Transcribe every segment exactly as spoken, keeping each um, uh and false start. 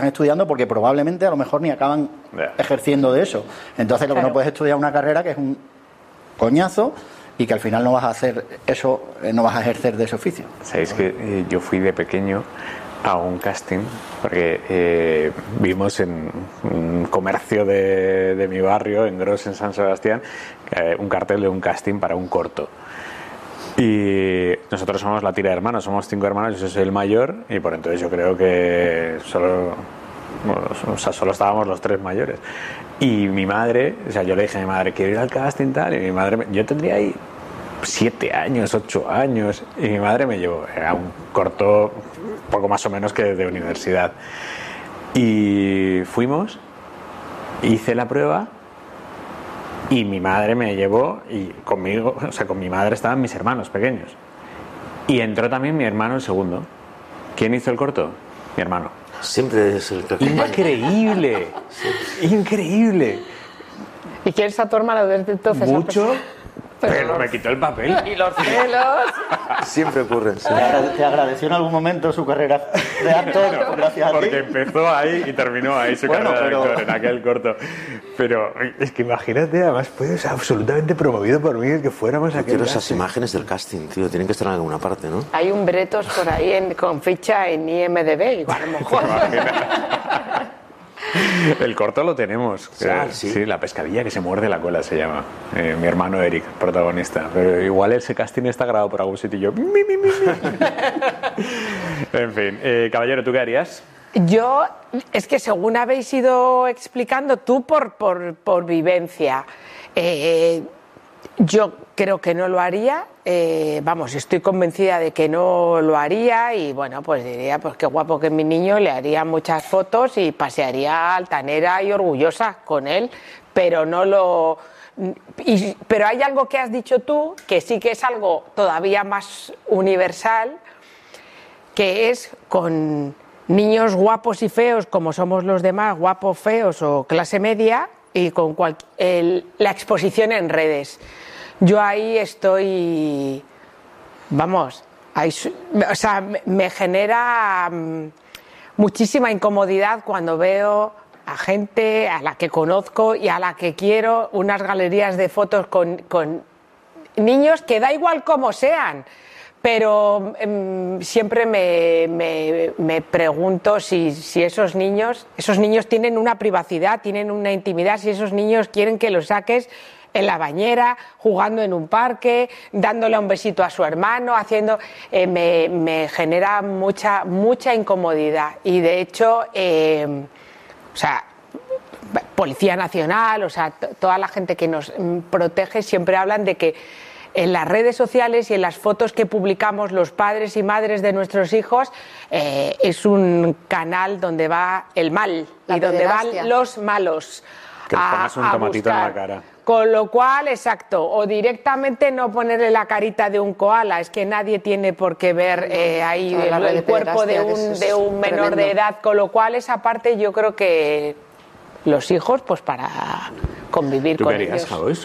estudiando porque probablemente a lo mejor ni acaban Yeah. ejerciendo de eso. Entonces lo que Claro. no puedes estudiar una carrera que es un coñazo y que al final no vas a hacer eso, eh, no vas a ejercer de ese oficio. Sabéis que eh, yo fui de pequeño a un casting porque eh, vimos en un comercio de, de mi barrio, en Gros, en San Sebastián, eh, un cartel de un casting para un corto. Y nosotros somos la tira de hermanos, somos cinco hermanos, yo soy el mayor y por entonces yo creo que solo, bueno, o sea, solo estábamos los tres mayores. Y mi madre, o sea, yo le dije a mi madre, quiero ir al casting tal, y mi madre, me- yo tendría ahí siete años, ocho años, y mi madre me llevó, era un corto poco más o menos que de universidad. Y fuimos, hice la prueba y mi madre me llevó y conmigo, o sea, con mi madre estaban mis hermanos pequeños. Y entró también mi hermano el segundo. ¿Quién hizo el corto? Mi hermano. Siempre es el que acompaña. Increíble, increíble. ¿Y quién está tu hermano desde entonces? Mucho, Pero pero los- me quitó el papel. Y los celos. Siempre ocurre. sí. ¿Te agrade- ¿Te agradeció en algún momento su carrera de actor gracias a ti? Porque empezó ahí y terminó ahí su Bueno, carrera pero- de actor en aquel corto. Pero es que imagínate, además fue absolutamente promovido por mí el que fuéramos a Yo aquel quiero esas casting. imágenes del casting, tío. Tienen que estar en alguna parte, ¿no? Hay un Bretos por ahí en- con ficha en I M D B, igual a lo mejor. El corto lo tenemos. Ah, Eh, sí. La pescadilla que se muerde la cola se llama. Eh, mi hermano Eric, protagonista. Pero igual ese casting está grabado por algún sitio y yo... mi, mi, mi, mi. En fin, eh, caballero, ¿tú qué harías? Yo, es que según habéis ido explicando, tú por, por, por vivencia, eh, yo creo que no lo haría, eh, vamos, estoy convencida de que no lo haría y bueno, pues diría, pues qué guapo que mi niño, le haría muchas fotos y pasearía altanera y orgullosa con él, pero no lo... y- pero hay algo que has dicho tú, que sí que es algo todavía más universal, que es con niños guapos y feos como somos los demás, guapos, feos o clase media, y con cual- el- la exposición en redes. Yo ahí estoy, vamos, ahí su- o sea, me, me genera mm, muchísima incomodidad cuando veo a gente a la que conozco y a la que quiero unas galerías de fotos con, con niños que da igual cómo sean, pero em, siempre me, me- me pregunto si, si esos niños, esos niños tienen una privacidad, tienen una intimidad, si esos niños quieren que los saques en la bañera, jugando en un parque, dándole un besito a su hermano, haciendo, eh, me, me genera mucha, mucha incomodidad y de hecho, eh, o sea, Policía Nacional, o sea, t- toda la gente que nos mm, protege siempre hablan de que en las redes sociales y en las fotos que publicamos los padres y madres de nuestros hijos eh, es un canal donde va el mal La y donde pederastia. van los malos. Que les a- pongas un a tomatito en la buscar. cara. Con lo cual, exacto, o directamente no ponerle la carita de un koala, es que nadie tiene por qué ver eh, ahí Toda la el, red el de cuerpo de pederastia, que un, eso de es un menor de tremendo. edad, con lo cual esa parte yo creo que los hijos, pues para convivir ¿Tú con qué harías, ellos. Javois?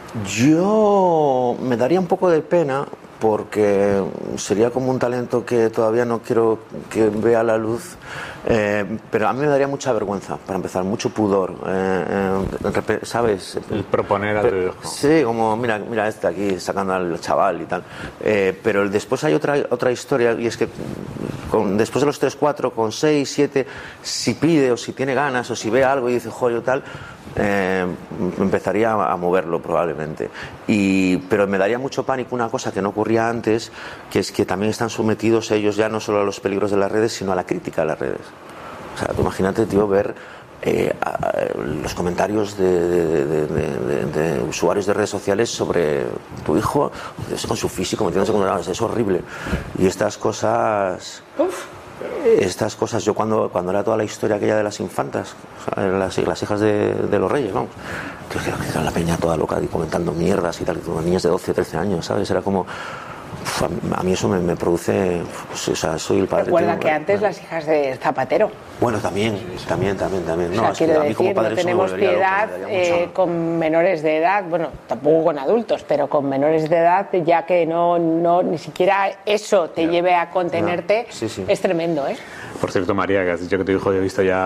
Yo me daría un poco de pena porque sería como un talento que todavía no quiero que vea la luz, eh, pero a mí me daría mucha vergüenza, para empezar, mucho pudor, eh, eh, repe- ¿sabes? El proponer a tu hijo. Sí, como mira, mira este aquí sacando al chaval y tal. Eh, pero después hay otra otra historia y es que con, después de los tres, cuatro, con seis, siete, si pide o si tiene ganas o si ve algo y dice joder tal, eh, empezaría a moverlo probablemente. Y, pero me daría mucho pánico una cosa que no ocurría antes, que es que también están sometidos ellos ya no solo a los peligros de las redes, sino a la crítica de las redes. O sea, tú imagínate, tío, ver eh, a- a- los comentarios de, de- de- de- de- de usuarios de redes sociales sobre tu hijo, con su físico, metiéndose con una... Es horrible. Y estas cosas... Estas cosas, yo cuando, cuando era toda la historia aquella de las infantas, o sea, las, las hijas de, de los reyes, vamos, tío, que era la peña toda loca y comentando mierdas y tal, y como niñas de doce o trece años, ¿sabes? Era como... uf, a mí eso me, me produce, pues, o sea, soy el padre. Recuerda tengo, que antes bueno, las hijas de Zapatero. Bueno, también, también, también, también. O No, sea, es que quiero a mí como decir, padre no eso me tenemos volvería loco, piedad me daría eh, mucha- con menores de edad, bueno, tampoco con adultos, pero con menores de edad, ya que no, no ni siquiera eso te Ya. lleve a contenerte, Ya. Sí, sí. es tremendo, ¿eh? Por cierto, María, que has dicho que tu hijo había visto ya